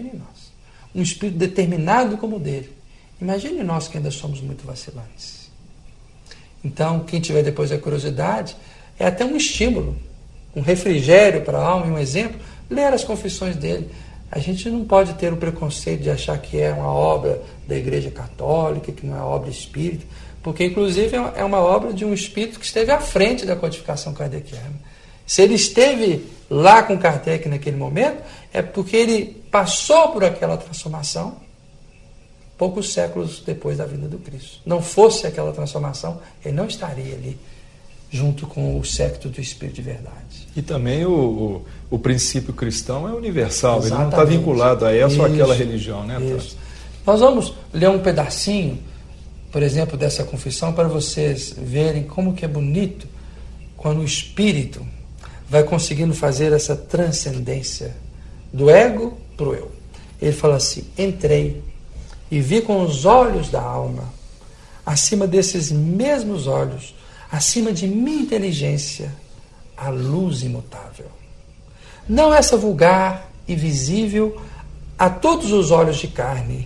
em nós. Um espírito determinado como o dele. Imagine nós que ainda somos muito vacilantes. Então, quem tiver depois a curiosidade, é até um estímulo, um refrigério para a alma e um exemplo, ler as confissões dele. A gente não pode ter o preconceito de achar que é uma obra da Igreja Católica, que não é obra espírita, porque, inclusive, é uma obra de um espírito que esteve à frente da codificação kardeciana. Se ele esteve lá com Kardec naquele momento, é porque ele passou por aquela transformação poucos séculos depois da vinda do Cristo. Não fosse aquela transformação, ele não estaria ali junto com o séquito do Espírito de verdade. E também o princípio cristão é universal, Exatamente. Ele não está vinculado a essa ou aquela religião, né? Isso. Nós vamos ler um pedacinho, por exemplo, dessa confissão, para vocês verem como que é bonito quando o Espírito vai conseguindo fazer essa transcendência do ego para o eu. Ele fala assim: entrei e vi com os olhos da alma, acima desses mesmos olhos, acima de minha inteligência, a luz imutável. Não essa vulgar e visível a todos os olhos de carne,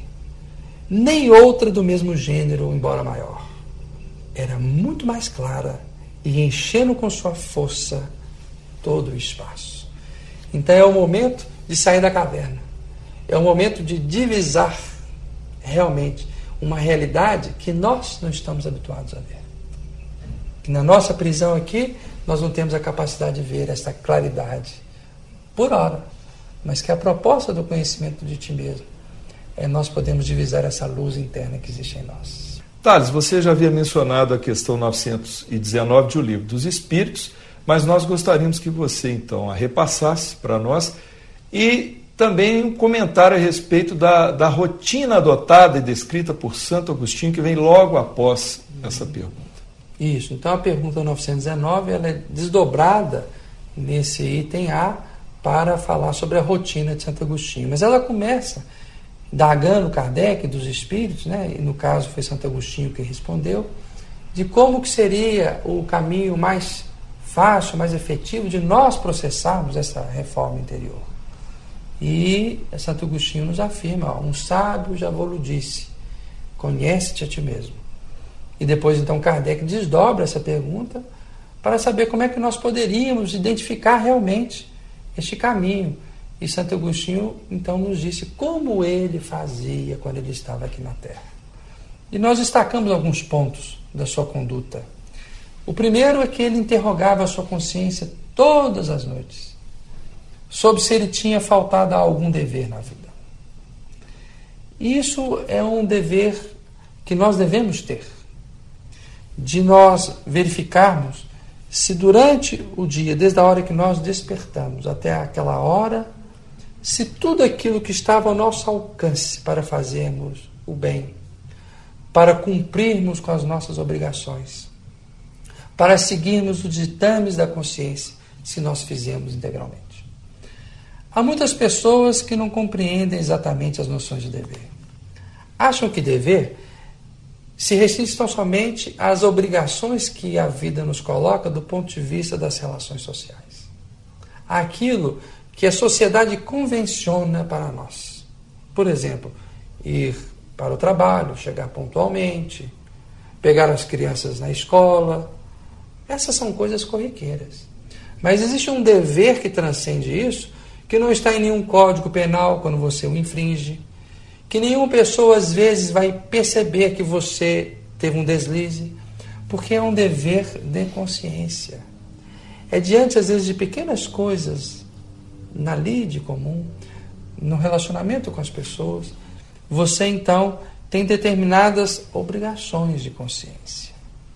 nem outra do mesmo gênero, embora maior. Era muito mais clara e enchendo com sua força todo o espaço. Então é o momento de sair da caverna. É o momento de divisar realmente uma realidade que nós não estamos habituados a ver. Que na nossa prisão aqui, nós não temos a capacidade de ver essa claridade por hora, mas que a proposta do conhecimento de ti mesmo é nós podemos divisar essa luz interna que existe em nós. Thales, você já havia mencionado a questão 919 de O Livro dos Espíritos, mas nós gostaríamos que você, então, a repassasse para nós e também um comentário a respeito da rotina adotada e descrita por Santo Agostinho, que vem logo após essa pergunta. Isso, então a pergunta 919 ela é desdobrada nesse item A para falar sobre a rotina de Santo Agostinho. Mas ela começa indagando Kardec dos espíritos, né? E no caso foi Santo Agostinho que respondeu, de como que seria o caminho mais fácil, mais efetivo de nós processarmos essa reforma interior. E Santo Agostinho nos afirma, um sábio já vou-lo disse, conhece-te a ti mesmo. E depois então Kardec desdobra essa pergunta para saber como é que nós poderíamos identificar realmente este caminho. E Santo Agostinho então nos disse como ele fazia quando ele estava aqui na Terra. E nós destacamos alguns pontos da sua conduta. O primeiro é que ele interrogava a sua consciência todas as noites sobre se ele tinha faltado a algum dever na vida. Isso é um dever que nós devemos ter, de nós verificarmos se durante o dia, desde a hora que nós despertamos até aquela hora, se tudo aquilo que estava ao nosso alcance para fazermos o bem, para cumprirmos com as nossas obrigações, para seguirmos os ditames da consciência, se nós fizermos integralmente. Há muitas pessoas que não compreendem exatamente as noções de dever. Acham que dever se restringe tão somente às obrigações que a vida nos coloca do ponto de vista das relações sociais. Aquilo que a sociedade convenciona para nós. Por exemplo, ir para o trabalho, chegar pontualmente, pegar as crianças na escola. Essas são coisas corriqueiras. Mas existe um dever que transcende isso, que não está em nenhum código penal quando você o infringe, que nenhuma pessoa às vezes vai perceber que você teve um deslize, porque é um dever de consciência. É diante às vezes de pequenas coisas na lide comum, no relacionamento com as pessoas, você então tem determinadas obrigações de consciência.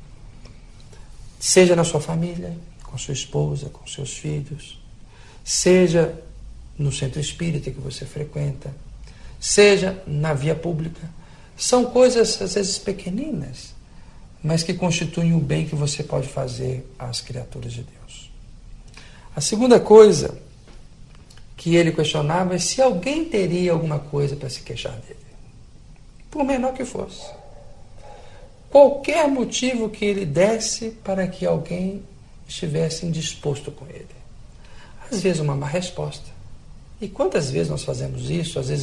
Seja na sua família, com sua esposa, com seus filhos, seja no centro espírita que você frequenta, seja na via pública. São coisas, às vezes, pequeninas, mas que constituem o bem que você pode fazer às criaturas de Deus. A segunda coisa que ele questionava é se alguém teria alguma coisa para se queixar dele, por menor que fosse. Qualquer motivo que ele desse para que alguém estivesse indisposto com ele. Às vezes uma má resposta. E quantas vezes nós fazemos isso, às vezes